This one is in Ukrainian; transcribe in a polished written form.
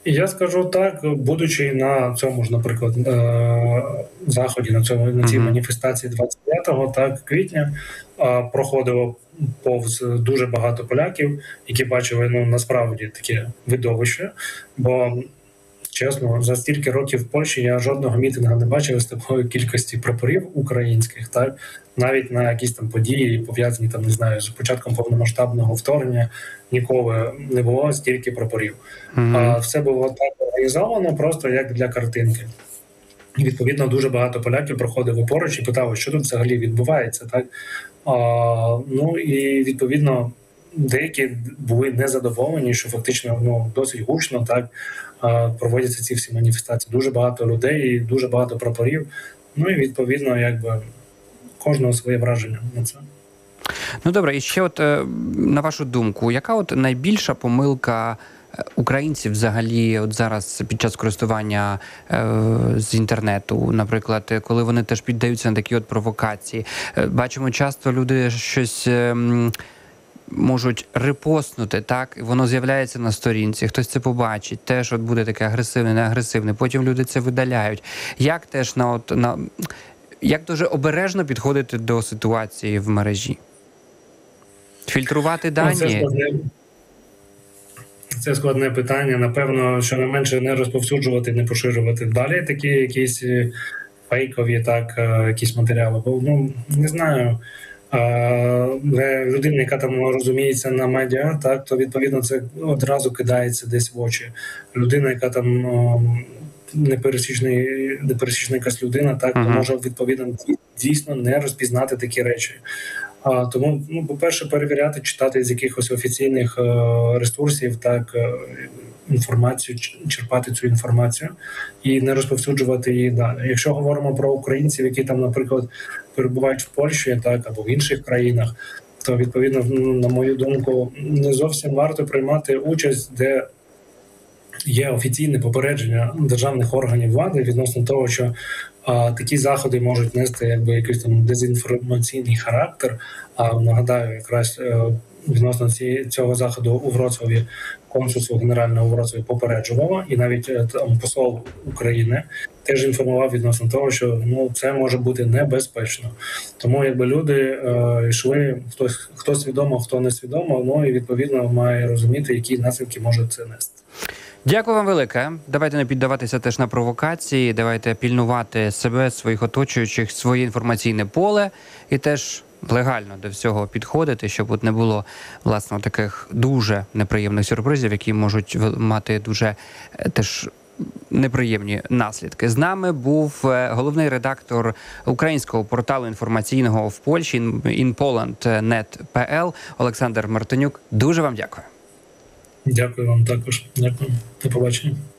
І я скажу так, будучи на цьому ж, наприклад, заході, на цій маніфестації 29 квітня, проходило повз дуже багато поляків, які бачили, ну, насправді таке видовище, бо чесно, за стільки років в Польщі я жодного мітингу не бачив з такої кількості прапорів українських, так навіть на якісь там події, пов'язані там, не знаю, з початком повномасштабного вторгнення, ніколи не було стільки прапорів. А все було так організовано, просто як для картинки. І відповідно дуже багато поляків проходили поруч і питали, що тут взагалі відбувається, так ну і відповідно. Деякі були незадоволені, що фактично, ну, досить гучно так проводяться ці всі маніфестації. Дуже багато людей, дуже багато прапорів. Ну і відповідно, якби кожного своє враження на це. Ну добре, і ще от на вашу думку, яка от найбільша помилка українців взагалі от зараз під час користування з інтернету, наприклад, коли вони теж піддаються на такі от провокації? Бачимо, часто люди щось можуть репостнути, так, воно з'являється на сторінці, хтось це побачить, теж от буде таке агресивне, неагресивне, потім люди це видаляють. Як теж як дуже обережно підходити до ситуації в мережі? Фільтрувати дані? Це складне питання. Напевно, що не менше не розповсюджувати, не поширювати далі такі якісь фейкові, так, якісь матеріали. Бо, ну, не знаю, людина, яка там розуміється на медіа, так, то відповідно це одразу кидається десь в очі. Людина, яка там непересічна якась людина, так, то може відповідно дійсно не розпізнати такі речі. Тому, ну, по-перше, перевіряти, читати з якихось офіційних ресурсів, так, інформацію, черпати цю інформацію і не розповсюджувати її далі. Якщо говоримо про українців, які там, наприклад, перебувають в Польщі, так, або в інших країнах, то відповідно, на мою думку, не зовсім варто приймати участь, де є офіційне попередження державних органів влади відносно того, що такі заходи можуть нести якби якийсь там дезінформаційний характер. Нагадаю, якраз відносно цього заходу у Вроцлаві консульство генеральне у Вроцлаві попереджувало, і навіть там посол України теж інформував відносно того, що, ну, це може бути небезпечно. Тому якби люди йшли, хто свідомо, хто не свідомо, ну і відповідно має розуміти, які наслідки може це нести. Дякую вам велике. Давайте не піддаватися теж на провокації, давайте пільнувати себе, своїх оточуючих, своє інформаційне поле і теж легально до всього підходити, щоб от не було, власне, таких дуже неприємних сюрпризів, які можуть мати дуже теж неприємні наслідки. З нами був головний редактор українського порталу інформаційного в Польщі InPoland.net.pl Олександр Мартинюк. Дуже вам дякую. Дякую вам також. Дякую. До побачення.